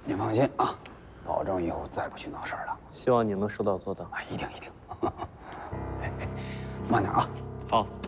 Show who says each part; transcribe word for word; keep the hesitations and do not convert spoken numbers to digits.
Speaker 1: 您放心啊，保证以后再不去闹事儿了。
Speaker 2: 希望你能说到做到。
Speaker 1: 啊，一定一定。慢点啊。
Speaker 2: 好。